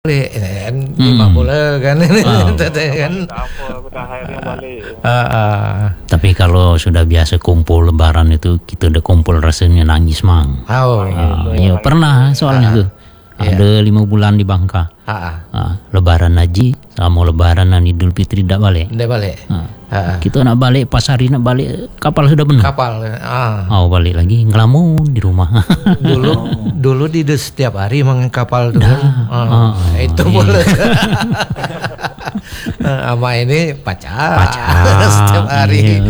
kan 50 kan kan. Tapi kalau sudah biasa kumpul lebaran itu kita udah kumpul rasanya nangis mang. Ya pernah soalnya tuh. Ada 5 bulan di Bangka. Lebaran haji sama lebaran Idul Fitri tidak balik. Kita nak balik pas hari nak balik kapal sudah benar. Balik lagi ngelamun di rumah. dulu di setiap hari emang kapal tuh. Itu boleh. Sama ini pacar setiap hari.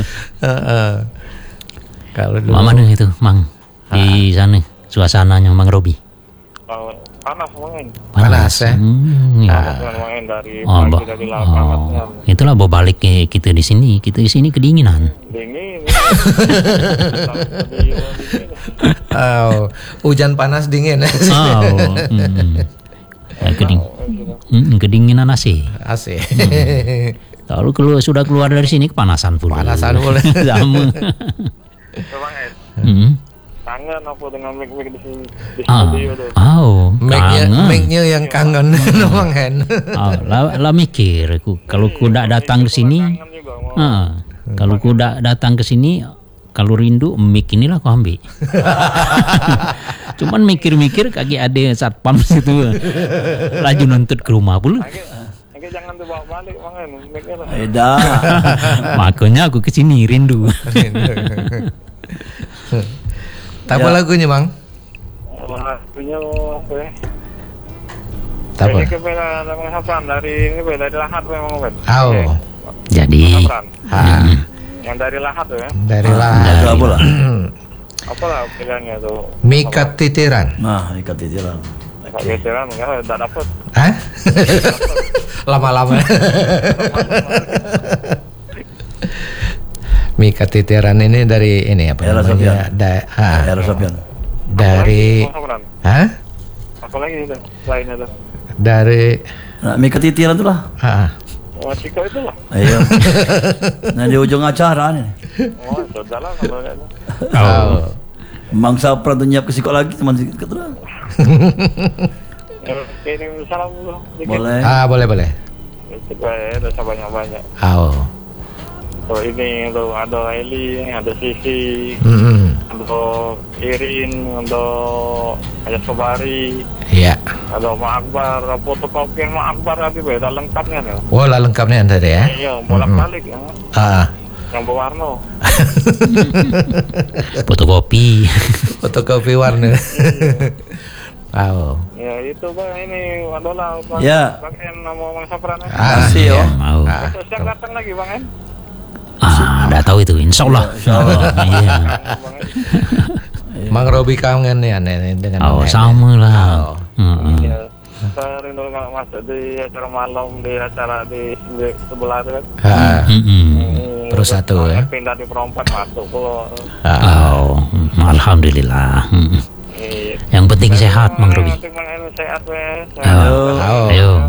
Kalau dulu mana itu mang di sana suasananya Mang Robi? Panas mungkin. Panas ya. Dari pagi dari lapangan. Itulah bawa balik kita di sini. Kita di sini kedinginan. Dingin. Hujan panas dingin. Kedinginan AC. Kalau sudah keluar dari sini kepanasan pula. Panasan boleh. Sama. Kangen apa dengan mic-mic di sini di studio tuh. Mic-nya yang kangen Bang Hen. Lah mikir kalau ku dak datang ke sini. Kalau ku dak datang ke sini kalau rindu mic inilah ku ambil. Cuman mikir-mikir kaki ada satpam situ. Laju nuntut ke rumah pula. Jangan dibawa balik Bang Hen mic-nya lah. Makanya aku ke sini rindu. Apa lagunya Bang? Lagunya apa ya? Apa? Ini kebela Bang Hafran dari Lahat memang. Jadi yang dari Lahat tuh ya. Dari Lahat. Apalah pilihannya tuh? Mikat Titiran. Mikat Titiran. Mikat Titiran enggak dapat. Lama-lama. Mikat Titiran ini dari ini apa namanya? Era Sofian. Dari Apa lagi itu? Lainnya tuh. Dari Mikat Titiran tuh lah. Ciko itu lah. Iya. Nah di ujung acara nih. Sudah lah kalau itu. Mang Sapran tuh nyiap ke Siko lagi teman Siko tuh. Kirim salam dulu. Boleh. Boleh. Coba ya, ada banyak-banyak. Ini tuh ada Eli, ada Sisi, ada Irin, ada Ayah Sobari, ada Mak Akbar, fotokopian Mak Akbar tadi beda lengkapnya nih. Lah lengkapnya ada ya? Iya, bolak-balik ya. Yang berwarna. Fotokopi warna. Ya itu Bang, ini adalah Bang. Bang En nama Bang Sapran. Siap. Siap datang lagi Bang En. Udah tahu itu, insya Allah. Mang Robi kangen ya dengan sama lah. Saya rindu masuk di acara malam, di acara di sebelah itu kan. Terus satu ya. Pindah di perempat masuk pulau. Alhamdulillah. Yang penting sehat Mang Robi. Sehat wes. Ayo.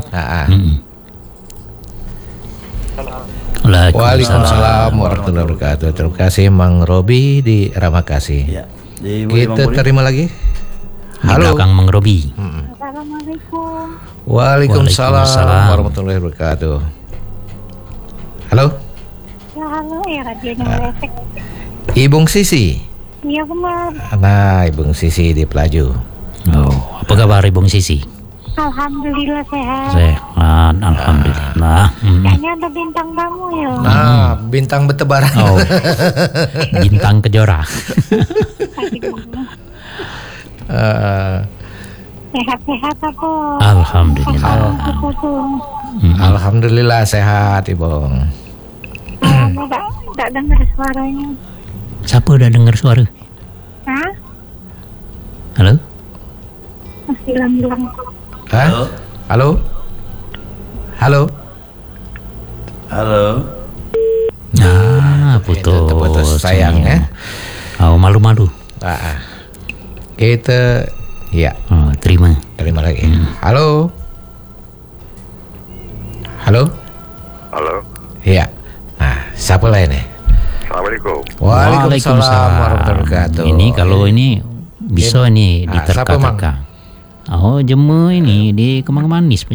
Waalaikumsalam warahmatullahi wabarakatuh. Terima kasih Mang Robi di Ramakasih. Kita terima lagi. Halo Kang Mang Robi. Assalamualaikum. Waalaikumsalam warahmatullahi wabarakatuh. Halo. Halo ya, radionya meresek. Ibung Sisi. Iya benar. Nah, Ibung Sisi di Pelaju. Apa kabar Ibung Sisi? Alhamdulillah sehat. Alhamdulillah. Kayaknya ada bintang tamu ya. Bintang bertebaran. Bintang Kejora. Sehat-sehat apa? Alhamdulillah. Alhamdulillah sehat Ibung. Tidak dengar suaranya. Siapa udah dengar suara? Halo? Masih hilang. Halo. Putus sayangnya. Malu-malu. Kita terima lagi. Halo. Iya. Nah, siapa lain nih? Assalamualaikum. Waalaikumsalam warahmatullahi wabarakatuh. Ini kalau ini bisa nih diterka-terka. Jemu ini di Kemang Manis.